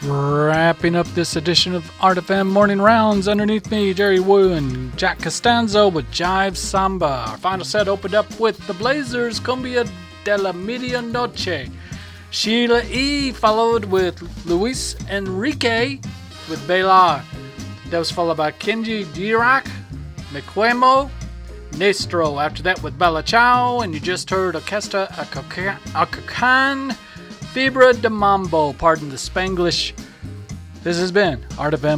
Wrapping up this edition of Art FM Morning Rounds, underneath me, Jerry Wu and Jack Costanzo with Jive Samba. Our final set opened up with the Blazers, Cumbia de la Medianoche. Sheila E. followed with Luis Enrique with Bailar. That was followed by Kenji Dirac, Mequemo, Nestro. After that with Bella Ciao, and you just heard Orquesta Acacan, Fibra de Mambo, pardon the Spanglish. This has been Art of M.